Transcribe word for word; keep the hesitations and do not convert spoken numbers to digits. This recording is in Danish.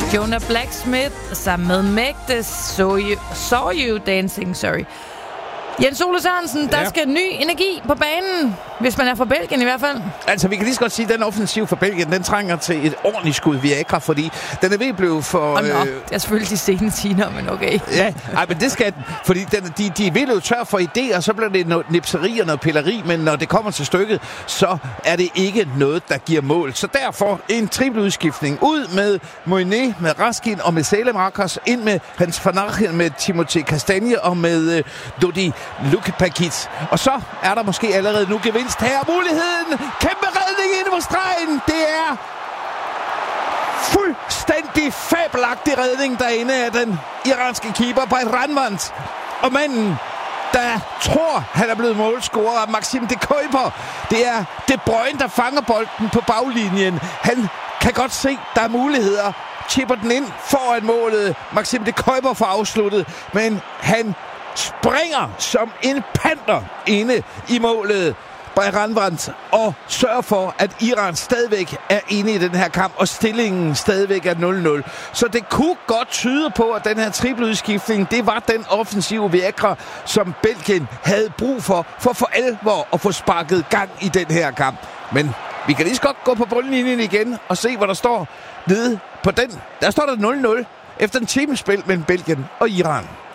Jonah Blacksmith sammen med Magda Saw You, Saw You Dancing, sorry. Jens Ole Sørensen, der ja. skal ny energi på banen, hvis man er fra Belgien i hvert fald. Altså, vi kan lige så godt sige, at den offensiv for Belgien, den trænger til et ordentligt skud Viagra, fordi den er ved at blive for... Og nå, øh... det er selvfølgelig de sene tider, men okay. Ja, ej, men det skal den, fordi den, de, de er ved jo tør for idéer, så bliver det noget nipseri og noget pilleri, men når det kommer til stykket, så er det ikke noget, der giver mål. Så derfor en trippeludskiftning ud med Moynet, med Raskin og med Selemakers, ind med Hans van Achen, med Timothée Castagne og med øh, Dodi Luke Paquet. Og så er der måske allerede nu gevinst her. Muligheden! Kæmpe redning inde på stregen! Det er fuldstændig fabelagtig redning derinde af den iranske keeper Bayranvand. Og manden, der tror, han er blevet målscorer af Maxime de Kuiper. Det er De Bruyne, der fanger bolden på baglinjen. Han kan godt se, der er muligheder. Chipper den ind foran målet. Maxime de Kuiper får afsluttet, men han springer som en panter inde i målet Bayranvand og sørger for, at Iran stadigvæk er inde i den her kamp, og stillingen stadigvæk er nul nul. Så det kunne godt tyde på, at den her trippeludskiftning, det var den offensive Viagra, som Belgien havde brug for, for for alvor at få sparket gang i den her kamp. Men vi kan lige så godt gå på bundlinjen igen og se, hvad der står nede på den. Der står der nul nul efter en timespil mellem Belgien og Iran.